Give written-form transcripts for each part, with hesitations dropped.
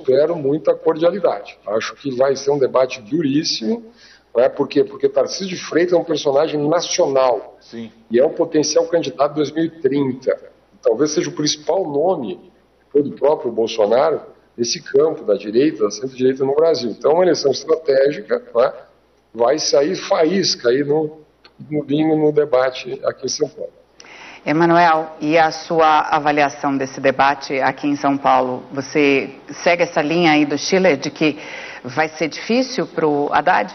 espero muita cordialidade. Acho que vai ser um debate duríssimo. Por quê? Porque Tarcísio de Freitas é um personagem nacional. Sim. E é um potencial candidato 2030. Talvez seja o principal nome, depois do próprio Bolsonaro, desse campo da direita, da centro-direita no Brasil. Então, é uma eleição estratégica, vai sair faísca aí no debate aqui em São Paulo. Emanuel, e a sua avaliação desse debate aqui em São Paulo? Você segue essa linha aí do Schiller de que vai ser difícil para o Haddad?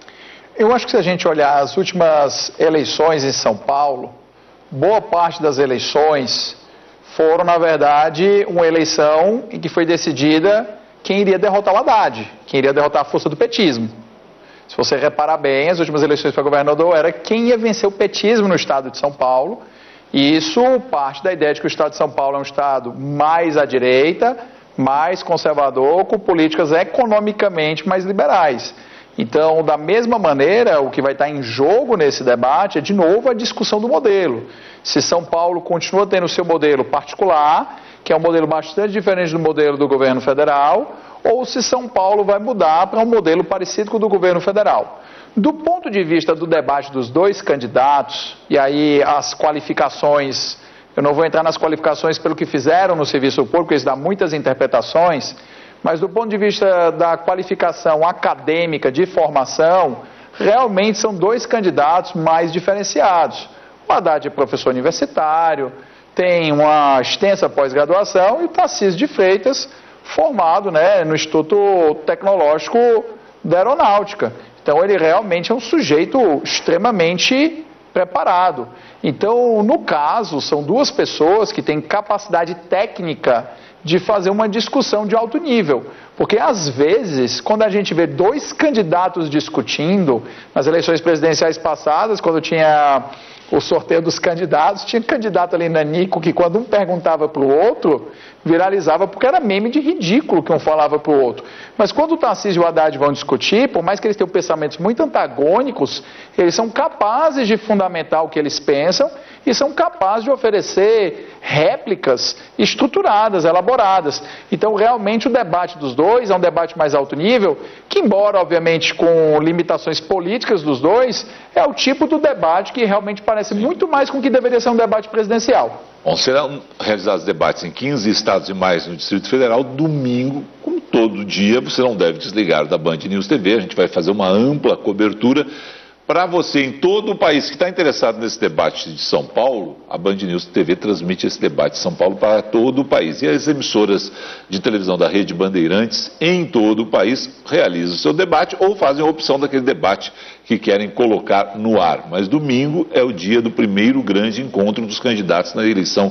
Eu acho que se a gente olhar as últimas eleições em São Paulo, boa parte das eleições foram, na verdade, uma eleição em que foi decidida quem iria derrotar o Haddad, quem iria derrotar a força do petismo. Se você reparar bem, as últimas eleições para governador era quem ia vencer o petismo no estado de São Paulo, e isso parte da ideia de que o estado de São Paulo é um estado mais à direita, mais conservador, com políticas economicamente mais liberais. Então, da mesma maneira, o que vai estar em jogo nesse debate é, de novo, a discussão do modelo. Se São Paulo continua tendo o seu modelo particular, que é um modelo bastante diferente do modelo do governo federal, ou se São Paulo vai mudar para um modelo parecido com o do governo federal. Do ponto de vista do debate dos dois candidatos, e aí as qualificações, eu não vou entrar nas qualificações pelo que fizeram no serviço público, porque isso dá muitas interpretações, mas do ponto de vista da qualificação acadêmica de formação, realmente são dois candidatos mais diferenciados. O Haddad é professor universitário, tem uma extensa pós-graduação, e o Tarcísio de Freitas, formado, no Instituto Tecnológico da Aeronáutica. Então ele realmente é um sujeito extremamente preparado. Então, no caso, são duas pessoas que têm capacidade técnica de fazer uma discussão de alto nível. Porque, às vezes, quando a gente vê dois candidatos discutindo, nas eleições presidenciais passadas, quando tinha o sorteio dos candidatos, tinha candidato ali nanico que, quando um perguntava para o outro, viralizava porque era meme de ridículo que um falava para o outro. Mas quando o Tarcísio e o Haddad vão discutir, por mais que eles tenham pensamentos muito antagônicos, eles são capazes de fundamentar o que eles pensam e são capazes de oferecer réplicas estruturadas, elaboradas. Então, realmente, o debate dos dois é um debate mais alto nível, que, embora, obviamente, com limitações políticas dos dois, é o tipo do debate que realmente parece muito mais com o que deveria ser um debate presidencial. Bom, serão realizados debates em 15 estados e mais no Distrito Federal, domingo, como todo dia. Você não deve desligar da Band News TV, a gente vai fazer uma ampla cobertura. Para você em todo o país que está interessado nesse debate de São Paulo, a Band News TV transmite esse debate de São Paulo para todo o país. E as emissoras de televisão da Rede Bandeirantes em todo o país realizam o seu debate ou fazem a opção daquele debate que querem colocar no ar. Mas domingo é o dia do primeiro grande encontro dos candidatos na eleição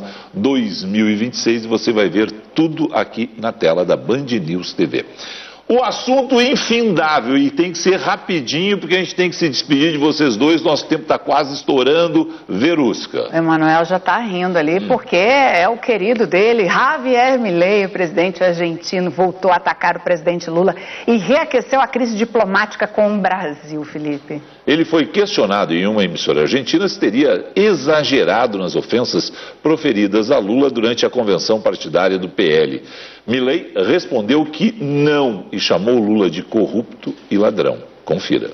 2026 e você vai ver tudo aqui na tela da Band News TV. O assunto infindável, e tem que ser rapidinho, porque a gente tem que se despedir de vocês dois, nosso tempo está quase estourando. Verusca. O Emanuel já está rindo ali, porque é o querido dele, Javier Milei, o presidente argentino, voltou a atacar o presidente Lula e reaqueceu a crise diplomática com o Brasil, Felipe. Ele foi questionado em uma emissora argentina se teria exagerado nas ofensas proferidas a Lula durante a convenção partidária do PL. Milei respondeu que não e chamou Lula de corrupto e ladrão. Confira.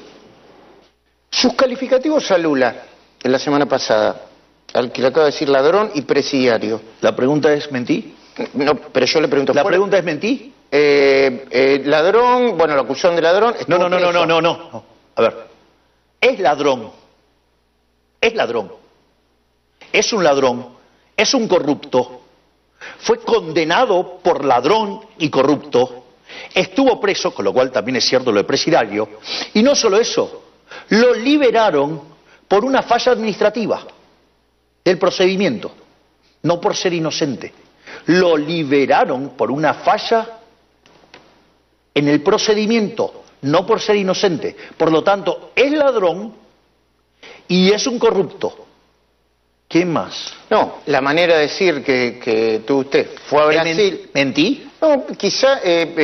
Sus calificativos a Lula en la semana pasada, al que le acaba de decir ladrón y presidiario. La pregunta es, ¿mentí? No, pero yo le pregunto... ¿La pregunta es mentí? Ladrón, bueno, la acusación de ladrón... No. A ver, es ladrón. Es ladrón. Es un ladrón. Es un corrupto. Fue condenado por ladrón y corrupto. Estuvo preso, con lo cual también es cierto lo de presidiario. Y no solo eso, lo liberaron por una falla administrativa del procedimiento, no por ser inocente. Lo liberaron por una falla en el procedimiento, no por ser inocente. Por lo tanto, es ladrón y es un corrupto. ¿Quién más? No, la manera de decir que tuvo usted fue a Brasil... ¿Mentí? No, quizá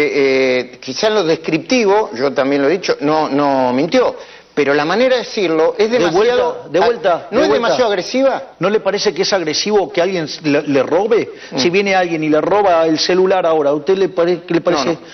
en lo descriptivo, yo también lo he dicho, no mintió. Pero la manera de decirlo es demasiado... De vuelta. ¿No es demasiado agresiva? ¿No le parece que es agresivo que alguien le robe? Si viene alguien y le roba el celular ahora, ¿a usted le parece?